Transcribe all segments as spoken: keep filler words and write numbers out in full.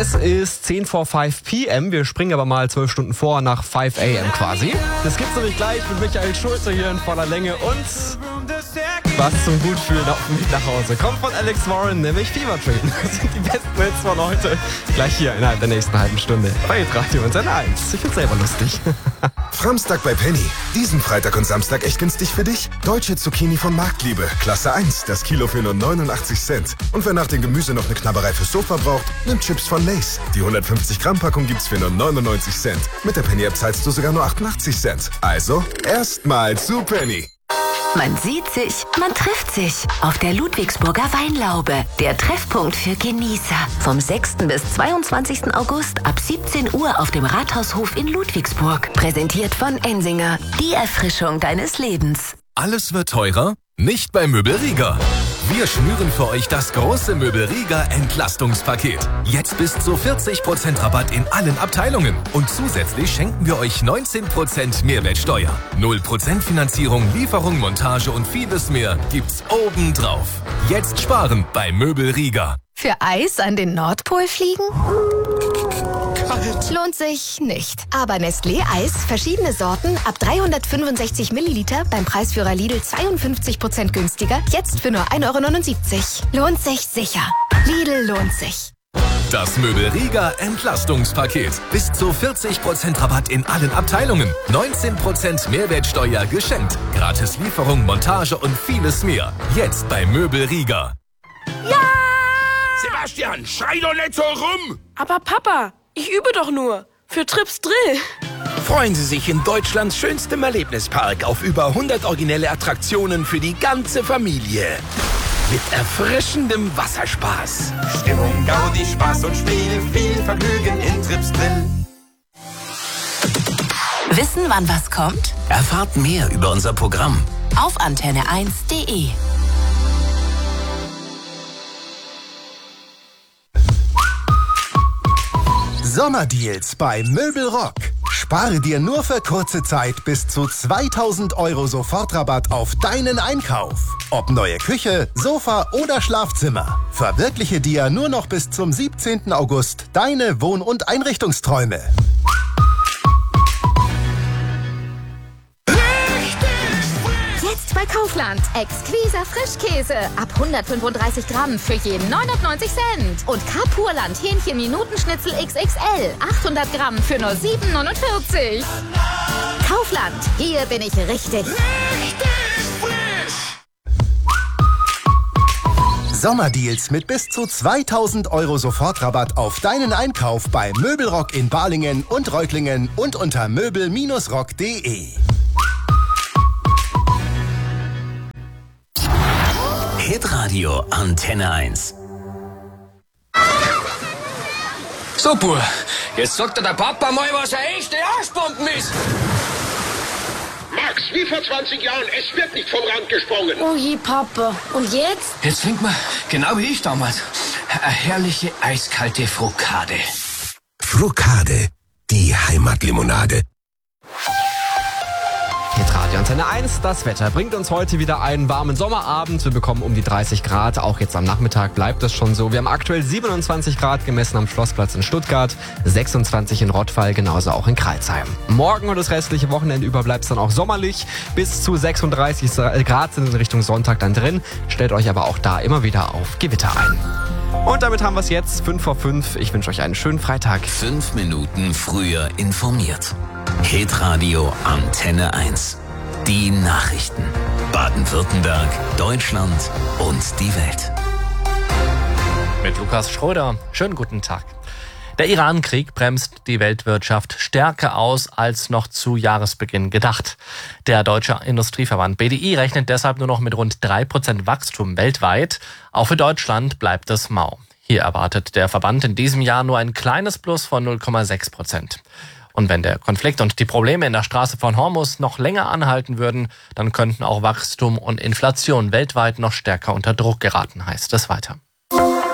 Es ist zehn vor fünf P M. Wir springen aber mal zwölf Stunden vor nach fünf A M quasi. Das gibt's nämlich gleich mit Michael Schulze hier in voller Länge und was zum Gutfühlen auf dem Weg nach Hause. Kommt von Alex Warren, nämlich Fever Train. Das sind die besten Hits von heute. Gleich hier innerhalb der nächsten halben Stunde. Bei Hitradio und Sender eins. Ich find's selber lustig. Framstag bei Penny. Diesen Freitag und Samstag echt günstig für dich. Deutsche Zucchini von Marktliebe. Klasse eins. Das Kilo für nur neunundachtzig Cent. Und wer nach dem Gemüse noch eine Knabberei fürs Sofa braucht, nimmt Chips von Lay's. Die hundertfünfzig Gramm Packung gibt's für nur neunundneunzig Cent. Mit der Penny-App zahlst du sogar nur achtundachtzig Cent. Also, erstmal zu Penny. Man sieht sich, man trifft sich auf der Ludwigsburger Weinlaube. Der Treffpunkt für Genießer. Vom sechsten bis zweiundzwanzigsten August ab siebzehn Uhr auf dem Rathaushof in Ludwigsburg. Präsentiert von Ensinger. Die Erfrischung deines Lebens. Alles wird teurer? Nicht bei Möbel Rieger. Wir schnüren für euch das große Möbel Rieger Entlastungspaket. Jetzt bis zu vierzig Prozent Rabatt in allen Abteilungen. Und zusätzlich schenken wir euch neunzehn Prozent Mehrwertsteuer. null Prozent Finanzierung, Lieferung, Montage und vieles mehr gibt's obendrauf. Jetzt sparen bei Möbel Rieger. Für Eis an den Nordpol fliegen? Kalt. Lohnt sich nicht. Aber Nestlé Eis, verschiedene Sorten, ab dreihundertfünfundsechzig Milliliter, beim Preisführer Lidl zweiundfünfzig Prozent günstiger, jetzt für nur ein Euro neunundsiebzig. Lohnt sich sicher. Lidl lohnt sich. Das Möbel Rieger Entlastungspaket. Bis zu vierzig Prozent Rabatt in allen Abteilungen. neunzehn Prozent Mehrwertsteuer geschenkt. Gratis Lieferung, Montage und vieles mehr. Jetzt bei Möbel Rieger. Ja! Sebastian, schrei doch nicht so rum! Aber Papa, ich übe doch nur. Für Trips Drill. Freuen Sie sich in Deutschlands schönstem Erlebnispark auf über hundert originelle Attraktionen für die ganze Familie. Mit erfrischendem Wasserspaß. Stimmung, Gaudi, Spaß und Spiel. Viel Vergnügen in Trips Drill. Wissen, wann was kommt? Erfahrt mehr über unser Programm auf antenne eins punkt de. Sommerdeals bei Möbelrock. Spare dir nur für kurze Zeit bis zu zweitausend Euro Sofortrabatt auf deinen Einkauf. Ob neue Küche, Sofa oder Schlafzimmer. Verwirkliche dir nur noch bis zum siebzehnten August deine Wohn- und Einrichtungsträume. Jetzt bei Kaufland. Exquiser Frischkäse. Ab hundertfünfunddreißig Gramm für jeden neunundneunzig Cent. Und Kapurland Hähnchen Minutenschnitzel X X L. achthundert Gramm für nur sieben neunundvierzig. Kaufland. Hier bin ich richtig. Richtig frisch. Sommerdeals mit bis zu zweitausend Euro Sofortrabatt auf deinen Einkauf bei Möbelrock in Balingen und Reutlingen und unter möbel rock punkt de. Hitradio Antenne eins. So, Bub, jetzt sagt dir der Papa mal, was eine echte Arschbomben ist. Max, wie vor zwanzig Jahren, es wird nicht vom Rand gesprungen. Oh je, Papa. Und jetzt? Jetzt trinkt man, genau wie ich damals, eine herrliche eiskalte Frukade. Frukade, die Heimatlimonade. Hitradio Antenne eins, das Wetter bringt uns heute wieder einen warmen Sommerabend. Wir bekommen um die dreißig Grad, auch jetzt am Nachmittag bleibt es schon so. Wir haben aktuell siebenundzwanzig Grad gemessen am Schlossplatz in Stuttgart, sechsundzwanzig in Rottweil, genauso auch in Kreilsheim. Morgen und das restliche Wochenende über bleibt es dann auch sommerlich. Bis zu sechsunddreißig Grad sind in Richtung Sonntag dann drin. Stellt euch aber auch da immer wieder auf Gewitter ein. Und damit haben wir es jetzt, fünf vor fünf. Ich wünsche euch einen schönen Freitag. Fünf Minuten früher informiert. Hitradio Antenne eins. Die Nachrichten. Baden-Württemberg, Deutschland und die Welt. Mit Lukas Schröder. Schönen guten Tag. Der Iran-Krieg bremst die Weltwirtschaft stärker aus als noch zu Jahresbeginn gedacht. Der Deutsche Industrieverband B D I rechnet deshalb nur noch mit rund drei Prozent Wachstum weltweit. Auch für Deutschland bleibt es mau. Hier erwartet der Verband in diesem Jahr nur ein kleines Plus von null Komma sechs Prozent. Und wenn der Konflikt und die Probleme in der Straße von Hormuz noch länger anhalten würden, dann könnten auch Wachstum und Inflation weltweit noch stärker unter Druck geraten, heißt es weiter.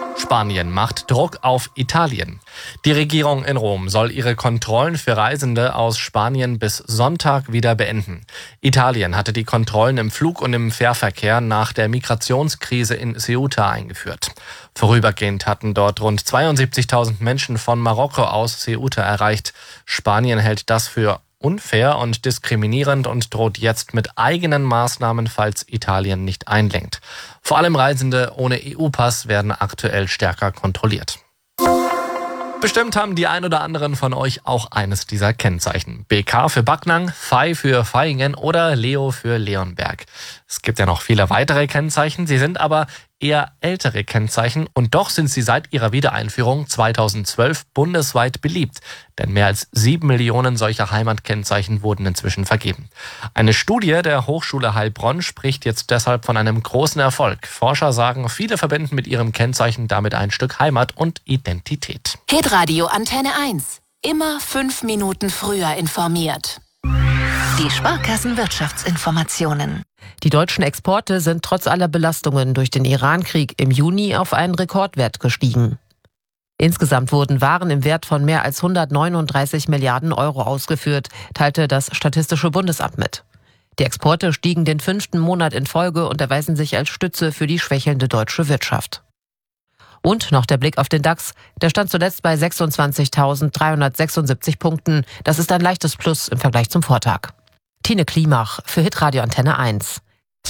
Spanien macht Druck auf Italien. Die Regierung in Rom soll ihre Kontrollen für Reisende aus Spanien bis Sonntag wieder beenden. Italien hatte die Kontrollen im Flug- und im Fährverkehr nach der Migrationskrise in Ceuta eingeführt. Vorübergehend hatten dort rund zweiundsiebzigtausend Menschen von Marokko aus Ceuta erreicht. Spanien hält das für unfair und diskriminierend und droht jetzt mit eigenen Maßnahmen, falls Italien nicht einlenkt. Vor allem Reisende ohne E U-Pass werden aktuell stärker kontrolliert. Bestimmt haben die ein oder anderen von euch auch eines dieser Kennzeichen. B K für Backnang, F E I für Vaihingen oder Leo für Leonberg. Es gibt ja noch viele weitere Kennzeichen, sie sind aber eher ältere Kennzeichen und doch sind sie seit ihrer Wiedereinführung zweitausendzwölf bundesweit beliebt. Denn mehr als sieben Millionen solcher Heimatkennzeichen wurden inzwischen vergeben. Eine Studie der Hochschule Heilbronn spricht jetzt deshalb von einem großen Erfolg. Forscher sagen, viele verbinden mit ihrem Kennzeichen damit ein Stück Heimat und Identität. Hitradio Antenne eins. Immer fünf Minuten früher informiert. Die Sparkassenwirtschaftsinformationen. Die deutschen Exporte sind trotz aller Belastungen durch den Iran-Krieg im Juni auf einen Rekordwert gestiegen. Insgesamt wurden Waren im Wert von mehr als hundertneununddreißig Milliarden Euro ausgeführt, teilte das Statistische Bundesamt mit. Die Exporte stiegen den fünften Monat in Folge und erweisen sich als Stütze für die schwächelnde deutsche Wirtschaft. Und noch der Blick auf den DAX. Der stand zuletzt bei sechsundzwanzigtausenddreihundertsechsundsiebzig Punkten. Das ist ein leichtes Plus im Vergleich zum Vortag. Tine Klimach für Hitradio Antenne eins.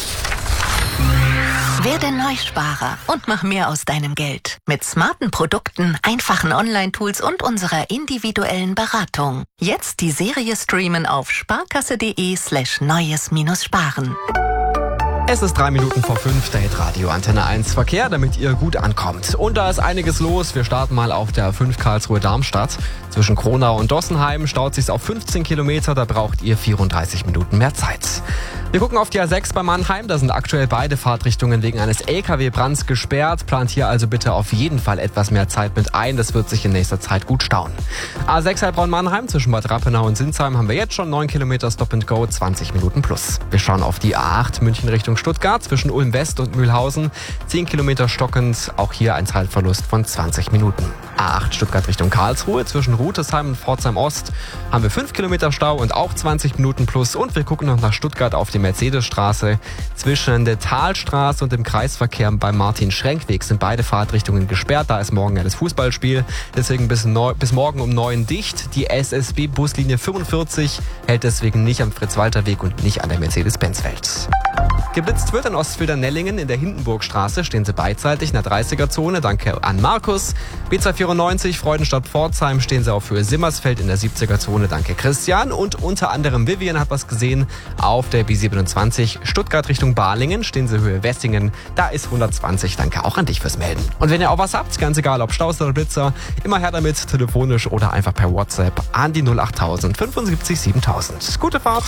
Werde Neusparer und mach mehr aus deinem Geld. Mit smarten Produkten, einfachen Online-Tools und unserer individuellen Beratung. Jetzt die Serie streamen auf sparkasse.de slash neues-sparen. Es ist drei Minuten vor fünf, der Hitradio Antenne eins Verkehr, damit ihr gut ankommt. Und da ist einiges los. Wir starten mal auf der A fünf Karlsruhe-Darmstadt. Zwischen Kronau und Dossenheim staut sich's auf fünfzehn Kilometer, da braucht ihr vierunddreißig Minuten mehr Zeit. Wir gucken auf die A sechs bei Mannheim, da sind aktuell beide Fahrtrichtungen wegen eines L K W-Brands gesperrt. Plant hier also bitte auf jeden Fall etwas mehr Zeit mit ein, das wird sich in nächster Zeit gut stauen. A sechs Heilbronn-Mannheim zwischen Bad Rappenau und Sinsheim haben wir jetzt schon neun Kilometer Stop and Go, zwanzig Minuten plus. Wir schauen auf die A acht München Richtung Stuttgart zwischen Ulm West und Mühlhausen, zehn Kilometer stockend, auch hier ein Zeitverlust von zwanzig Minuten. A acht Stuttgart Richtung Karlsruhe zwischen Rutesheim und Pforzheim Ost haben wir fünf Kilometer Stau und auch zwanzig Minuten plus und wir gucken noch nach Stuttgart auf die Mercedesstraße. Zwischen der Talstraße und dem Kreisverkehr beim Martin-Schrenk-Weg sind beide Fahrtrichtungen gesperrt. Da ist morgen ja das Fußballspiel. Deswegen bis, neu, bis morgen um neun dicht. Die S S B-Buslinie fünfundvierzig hält deswegen nicht am Fritz-Walter-Weg und nicht an der Mercedes-Benz-Welt. Geblitzt wird an Ostfildern-Nellingen in der Hindenburgstraße. Stehen sie beidseitig in der dreißiger-Zone. Danke an Markus. B zweihundertvierundneunzig Freudenstadt-Pforzheim stehen sie auf Höhe Simmersfeld in der siebziger-Zone. Danke Christian. Und unter anderem Vivian hat was gesehen auf der B siebenundzwanzig Stuttgart Richtung Balingen. Stehen sie Höhe Westingen. Da ist hundertzwanzig. Danke auch an dich fürs Melden. Und wenn ihr auch was habt, ganz egal ob Staus oder Blitzer, immer her damit, telefonisch oder einfach per WhatsApp an die null achttausend fünfundsiebzig siebentausend. Gute Fahrt.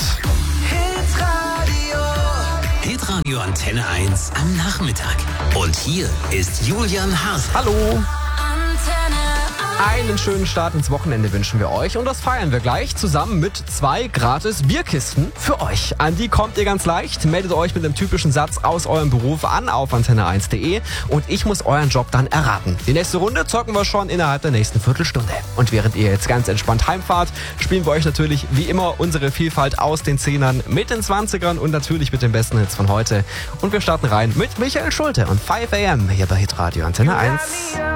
Hitradio Antenne eins am Nachmittag. Und hier ist Julian Haas. Hallo. Einen schönen Start ins Wochenende wünschen wir euch und das feiern wir gleich zusammen mit zwei gratis Bierkisten für euch. An die kommt ihr ganz leicht. Meldet euch mit dem typischen Satz aus eurem Beruf an auf antenne eins punkt de und ich muss euren Job dann erraten. Die nächste Runde zocken wir schon innerhalb der nächsten Viertelstunde. Und während ihr jetzt ganz entspannt heimfahrt, spielen wir euch natürlich wie immer unsere Vielfalt aus den Zehnern mit den Zwanzigern und natürlich mit den besten Hits von heute. Und wir starten rein mit Michael Schulte und five a m hier bei Hitradio Antenne eins.